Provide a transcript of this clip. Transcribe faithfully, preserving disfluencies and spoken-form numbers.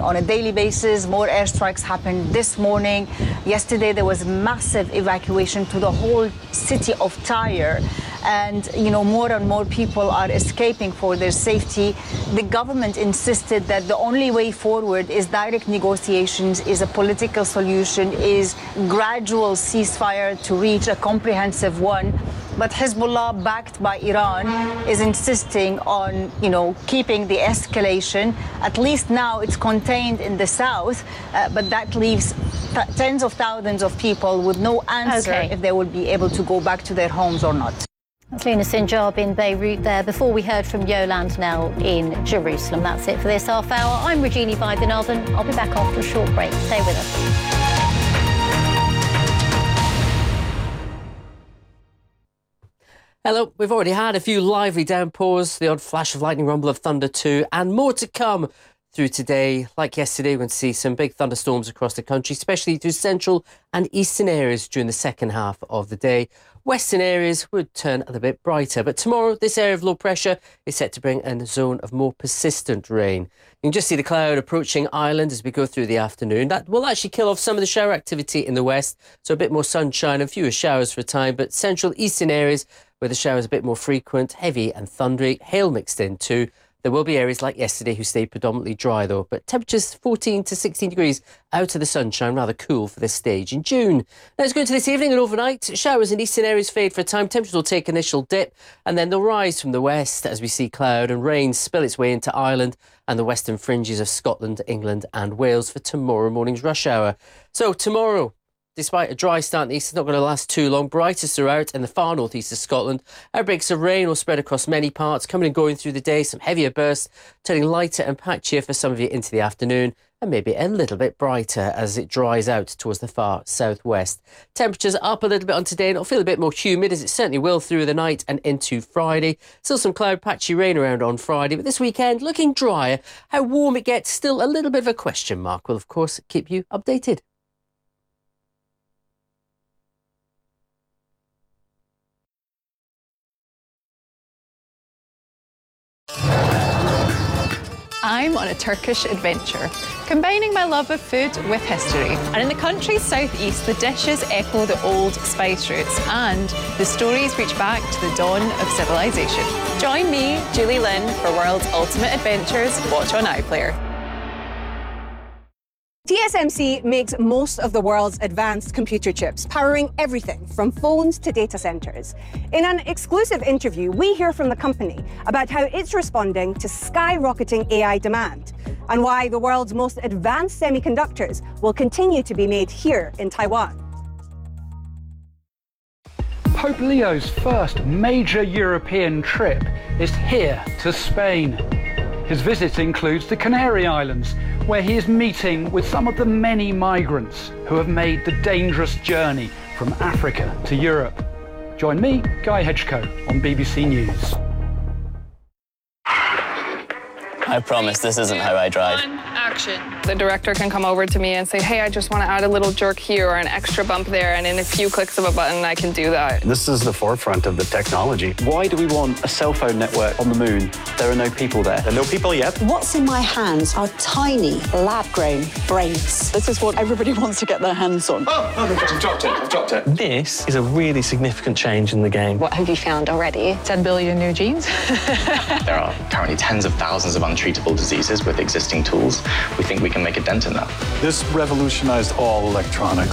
on a daily basis. More airstrikes happened this morning. Yesterday, there was massive evacuation to the whole city of Tyre. And, you know, more and more people are escaping for their safety. The government insisted that the only way forward is direct negotiations, is a political solution, is gradual ceasefire to reach a comprehensive one. But Hezbollah, backed by Iran, is insisting on, you know, keeping the escalation. At least now it's contained in the south, uh, but that leaves th- tens of thousands of people with no answer okay. if they will be able to go back to their homes or not. That's Lina Sinjab in Beirut there, before we heard from Yolande Knell in Jerusalem. That's it for this half hour. I'm Regina Vaidyanathan. I'll be back after a short break. Stay with us. Hello, we've already had a few lively downpours, the odd flash of lightning, rumble of thunder too, and more to come through today. Like yesterday, we're going to see some big thunderstorms across the country, especially through central and eastern areas during the second half of the day. Western areas would turn a little bit brighter, but tomorrow this area of low pressure is set to bring a zone of more persistent rain. You can just see the cloud approaching Ireland as we go through the afternoon. That will actually kill off some of the shower activity in the west, so a bit more sunshine and fewer showers for a time, but central eastern areas where the showers are a bit more frequent, heavy and thundery, hail mixed in too. There will be areas like yesterday who stay predominantly dry though, but temperatures fourteen to sixteen degrees out of the sunshine, rather cool for this stage in June. Now let's go into this evening and overnight. Showers in eastern areas fade for a time. Temperatures will take an initial dip and then they'll rise from the west as we see cloud and rain spill its way into Ireland and the western fringes of Scotland, England and Wales for tomorrow morning's rush hour. So tomorrow, despite a dry start in the east, it's not going to last too long. Brightest throughout in the far northeast of Scotland. Outbreaks of rain will spread across many parts, coming and going through the day. Some heavier bursts, turning lighter and patchier for some of you into the afternoon, and maybe a little bit brighter as it dries out towards the far southwest. Temperatures up a little bit on today, and it'll feel a bit more humid, as it certainly will through the night and into Friday. Still some cloud patchy rain around on Friday, but this weekend looking drier. How warm it gets, still a little bit of a question mark. We'll, of course, keep you updated. I'm on a Turkish adventure, combining my love of food with history. And in the country's southeast, the dishes echo the old spice routes and the stories reach back to the dawn of civilization. Join me, Julie Lynn, for World's Ultimate Adventures. Watch on iPlayer. T S M C makes most of the world's advanced computer chips, powering everything from phones to data centers. In an exclusive interview, we hear from the company about how it's responding to skyrocketing A I demand and why the world's most advanced semiconductors will continue to be made here in Taiwan. Pope Leo's first major European trip is here to Spain. His visit includes the Canary Islands, where he is meeting with some of the many migrants who have made the dangerous journey from Africa to Europe. Join me, Guy Hedgecoe, on B B C News. I promise this isn't how I drive. On, action. The director can come over to me and say, hey, I just want to add a little jerk here or an extra bump there, and in a few clicks of a button, I can do that. This is the forefront of the technology. Why do we want a cell phone network on the moon? There are no people there. There are no people yet. What's in my hands are tiny, lab-grown brains. This is what everybody wants to get their hands on. Oh, oh I've dropped it, I've dropped it. This is a really significant change in the game. What have you found already? ten billion new genes. There are currently tens of thousands of untreatable diseases with existing tools. We think we can make a dent in that. This revolutionized all electronics.